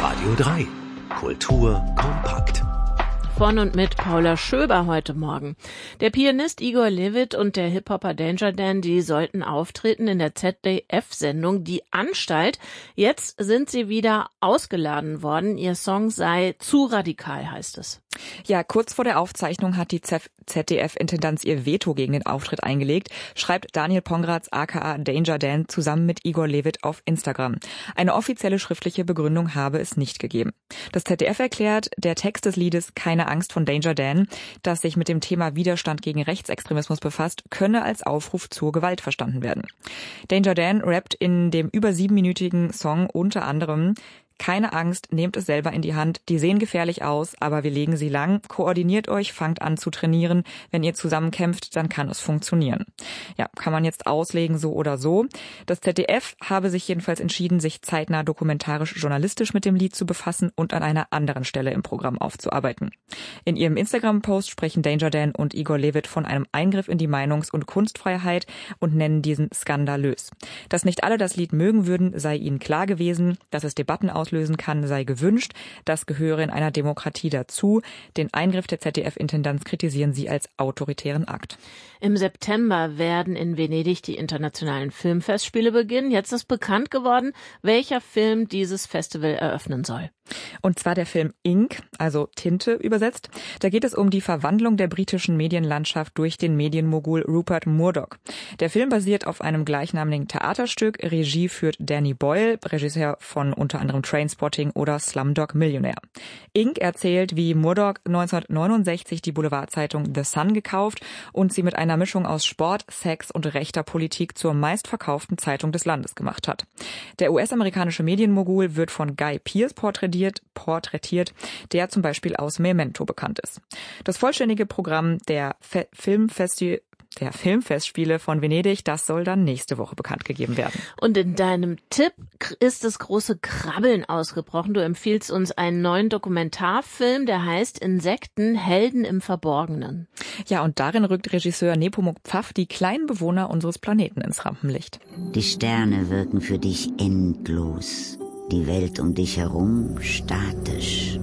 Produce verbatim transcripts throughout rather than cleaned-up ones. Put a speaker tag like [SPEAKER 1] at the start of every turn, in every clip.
[SPEAKER 1] Radio drei. Kultur kompakt.
[SPEAKER 2] Von und mit Paula Schöber heute Morgen. Der Pianist Igor Levit und der Hip-Hopper Danger Dan, die sollten auftreten in der Z D F-Sendung Die Anstalt. Jetzt sind sie wieder ausgeladen worden. Ihr Song sei zu radikal, heißt es.
[SPEAKER 3] Ja, kurz vor der Aufzeichnung hat die Z D F-Intendanz ihr Veto gegen den Auftritt eingelegt, schreibt Daniel Pongratz aka Danger Dan zusammen mit Igor Levit auf Instagram. Eine offizielle schriftliche Begründung habe es nicht gegeben. Das Z D F erklärt, der Text des Liedes Keine Angst von Danger Dan, das sich mit dem Thema Widerstand gegen Rechtsextremismus befasst, könne als Aufruf zur Gewalt verstanden werden. Danger Dan rappt in dem über siebenminütigen Song unter anderem: Keine Angst, nehmt es selber in die Hand. Die sehen gefährlich aus, aber wir legen sie lang. Koordiniert euch, fangt an zu trainieren. Wenn ihr zusammen kämpft, dann kann es funktionieren. Ja, kann man jetzt auslegen, so oder so. Das Z D F habe sich jedenfalls entschieden, sich zeitnah dokumentarisch-journalistisch mit dem Lied zu befassen und an einer anderen Stelle im Programm aufzuarbeiten. In ihrem Instagram-Post sprechen Danger Dan und Igor Levit von einem Eingriff in die Meinungs- und Kunstfreiheit und nennen diesen skandalös. Dass nicht alle das Lied mögen würden, sei ihnen klar gewesen. Dass es Debatten aus lösen kann, sei gewünscht. Das gehöre in einer Demokratie dazu. Den Eingriff der Z D F-Intendanz kritisieren sie als autoritären Akt.
[SPEAKER 2] Im September werden in Venedig die internationalen Filmfestspiele beginnen. Jetzt ist bekannt geworden, welcher Film dieses Festival eröffnen soll.
[SPEAKER 3] Und zwar der Film Ink, also Tinte übersetzt. Da geht es um die Verwandlung der britischen Medienlandschaft durch den Medienmogul Rupert Murdoch. Der Film basiert auf einem gleichnamigen Theaterstück. Regie führt Danny Boyle, Regisseur von unter anderem Trainspotting oder Slumdog Millionaire. Ink erzählt, wie Murdoch neunzehnhundertneunundsechzig die Boulevardzeitung The Sun gekauft und sie mit einer Mischung aus Sport, Sex und rechter Politik zur meistverkauften Zeitung des Landes gemacht hat. Der U S-amerikanische Medienmogul wird von Guy Pearce porträtiert, porträtiert, der zum Beispiel aus Memento bekannt ist. Das vollständige Programm der Fe- Filmfesti- der Filmfestspiele von Venedig, das soll dann nächste Woche bekannt gegeben werden.
[SPEAKER 2] Und in deinem Tipp ist das große Krabbeln ausgebrochen. Du empfiehlst uns einen neuen Dokumentarfilm, der heißt Insekten, Helden im Verborgenen.
[SPEAKER 3] Ja, und darin rückt Regisseur Nepomuk Pfaff die kleinen Bewohner unseres Planeten ins Rampenlicht.
[SPEAKER 4] Die Sterne wirken für dich endlos. Die Welt um dich herum statisch.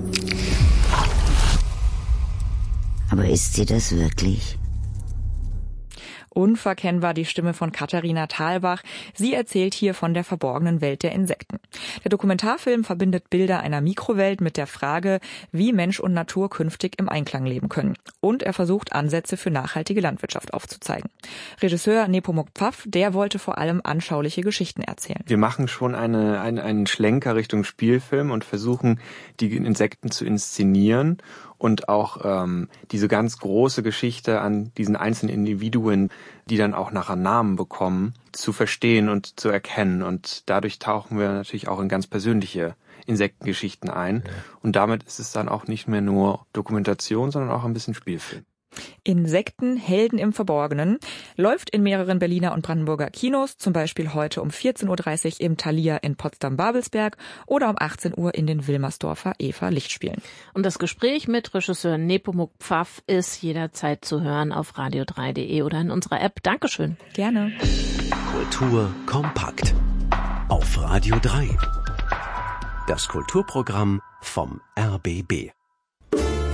[SPEAKER 4] Aber ist sie das wirklich?
[SPEAKER 3] Unverkennbar die Stimme von Katharina Thalbach. Sie erzählt hier von der verborgenen Welt der Insekten. Der Dokumentarfilm verbindet Bilder einer Mikrowelt mit der Frage, wie Mensch und Natur künftig im Einklang leben können. Und er versucht, Ansätze für nachhaltige Landwirtschaft aufzuzeigen. Regisseur Nepomuk Pfaff, der wollte vor allem anschauliche Geschichten erzählen.
[SPEAKER 5] Wir machen schon eine, eine, einen Schlenker Richtung Spielfilm und versuchen, die Insekten zu inszenieren und auch ähm, diese ganz große Geschichte an diesen einzelnen Individuen, die dann auch nachher Namen bekommen, zu verstehen und zu erkennen. Und dadurch tauchen wir natürlich auch in ganz persönliche Insektengeschichten ein. Und damit ist es dann auch nicht mehr nur Dokumentation, sondern auch ein bisschen Spielfilm.
[SPEAKER 3] Insekten, Helden im Verborgenen läuft in mehreren Berliner und Brandenburger Kinos, zum Beispiel heute um vierzehn Uhr dreißig im Thalia in Potsdam-Babelsberg oder um achtzehn Uhr in den Wilmersdorfer Eva Lichtspielen.
[SPEAKER 2] Und das Gespräch mit Regisseur Nepomuk Pfaff ist jederzeit zu hören auf radio drei punkt de oder in unserer App. Dankeschön.
[SPEAKER 3] Gerne.
[SPEAKER 1] Kultur kompakt. Auf Radio drei. Das Kulturprogramm vom R B B.